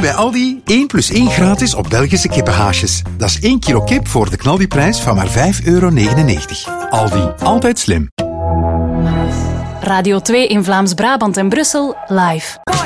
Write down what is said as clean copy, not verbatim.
bij Aldi 1 + 1 gratis op Belgische kippenhaasjes. Dat is 1 kilo kip voor de knaldiprijs van maar €5,99. Aldi, altijd slim. Radio 2 in Vlaams-Brabant en Brussel, live.